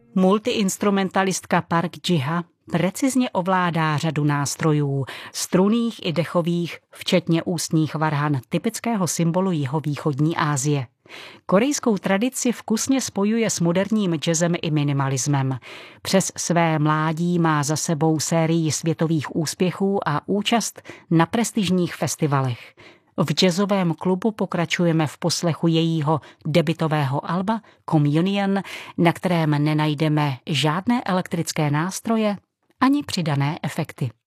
Multiinstrumentalistka Park Ji-ha precizně ovládá řadu nástrojů, strunných i dechových, včetně ústních varhan, typického symbolu jihovýchodní Asie. Korejskou tradici vkusně spojuje s moderním jazzem i minimalismem. Přes své mládí má za sebou sérii světových úspěchů a účast na prestižních festivalech. V jazzovém klubu pokračujeme v poslechu jejího debutového alba Communion, na kterém nenajdeme žádné elektrické nástroje ani přidané efekty.